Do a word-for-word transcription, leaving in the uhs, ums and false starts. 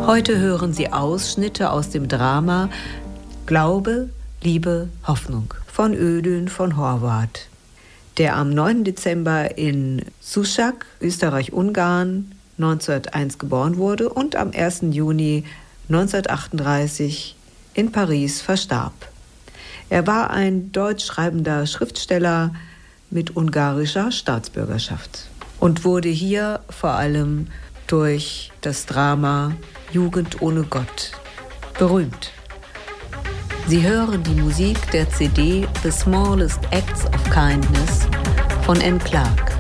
Heute hören Sie Ausschnitte aus dem Drama Glaube, Liebe, Hoffnung von Ödön von Horváth, der am neunten Dezember in Susak, Österreich-Ungarn, neunzehnhunderteins geboren wurde und am ersten Juni neunzehnhundertachtunddreißig in Paris verstarb. Er war ein deutsch schreibender Schriftsteller mit ungarischer Staatsbürgerschaft und wurde hier vor allem durch das Drama Jugend ohne Gott berühmt. Sie hören die Musik der C D The Smallest Acts of Kindness von Anne Clark.